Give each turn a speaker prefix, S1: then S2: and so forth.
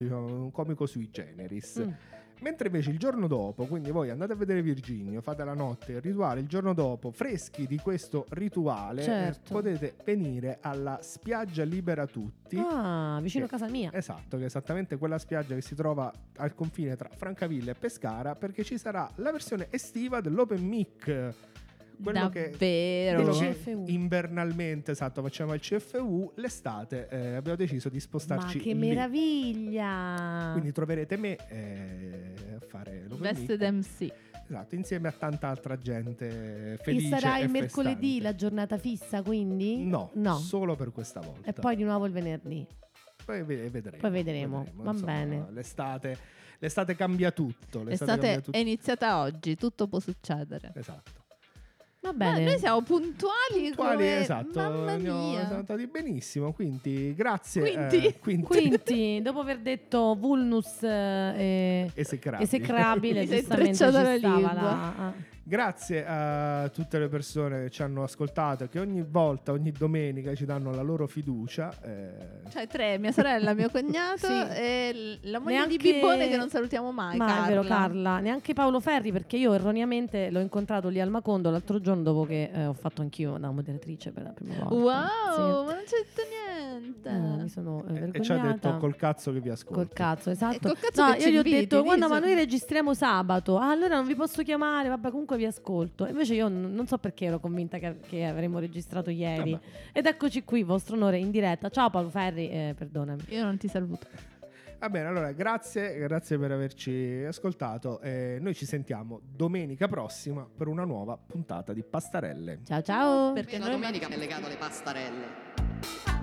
S1: diciamo, un comico sui generis. Mentre invece il giorno dopo, quindi voi andate a vedere Virginio, fate la notte, il rituale, il giorno dopo, freschi di questo rituale,
S2: Certo.
S1: potete venire alla spiaggia Libera Tutti.
S2: Vicino a casa mia.
S1: Esatto, che è esattamente quella spiaggia che si trova al confine tra Francavilla e Pescara, perché ci sarà la versione estiva dell'Open Mic. Quello
S3: Davvero?
S1: che
S2: CFU.
S1: invernalmente, esatto, facciamo il CFU, l'estate abbiamo deciso di
S2: Ma
S1: spostarci
S2: che
S1: lì.
S2: meraviglia!
S1: Quindi troverete me a fare l'Open
S3: Veste
S1: Mic.
S3: d'MC.
S1: Esatto, insieme a tanta altra gente felice
S2: E sarà
S1: e
S2: il mercoledì
S1: festante.
S2: la giornata fissa, quindi?
S1: No,
S2: No.
S1: solo per questa volta.
S2: E poi di nuovo il venerdì.
S1: Poi vedremo.
S2: Poi vedremo. Va
S1: insomma,
S2: bene.
S1: L'estate cambia tutto.
S3: L'estate è iniziata oggi, tutto può succedere.
S1: Esatto.
S2: Va
S3: Ma
S2: bene.
S3: noi siamo puntuali, come...
S1: Esatto.
S3: Mamma
S1: Siamo
S3: mia.
S1: andati benissimo. Quindi grazie.
S3: Quinti.
S2: Quindi, dopo aver detto vulnus
S1: Esecrabile.
S2: esecrabile,
S3: Mi sei
S2: giustamente ci
S3: intrecciata la
S2: stava
S3: lingua.
S1: Grazie a tutte le persone che ci hanno ascoltato, che ogni volta, ogni domenica ci danno la loro fiducia.
S3: Cioè 3, mia sorella, mio cognato
S2: Sì.
S3: e la moglie
S2: Neanche-
S3: di Bibbone che non salutiamo mai,
S2: Ma
S3: Carla.
S2: è vero, Carla, neanche Paolo Ferri, perché io erroneamente l'ho incontrato lì al Macondo l'altro giorno dopo che ho fatto anch'io una moderatrice per la prima volta.
S3: Wow, ma non c'è detto niente.
S2: Mi sono vergognata.
S1: e ci ha detto col cazzo che vi ascolto.
S2: Col cazzo, esatto.
S3: Col cazzo
S2: No,
S3: che
S2: io
S3: ci
S2: gli ho
S3: inviti,
S2: detto, guarda, ma
S3: dice.
S2: noi registriamo sabato. Allora non vi posso chiamare, vabbè, comunque vi ascolto. Invece io non so perché ero convinta che avremmo registrato ieri.
S1: Vabbè.
S2: Ed eccoci qui, vostro onore, in diretta. Ciao Paolo Ferri, perdonami.
S3: Io non ti saluto.
S1: Va bene, allora grazie per averci ascoltato. Noi ci sentiamo domenica prossima per una nuova puntata di Pastarelle.
S2: Ciao ciao.
S3: Perché
S4: La
S3: noi
S4: domenica mi è legato alle pastarelle.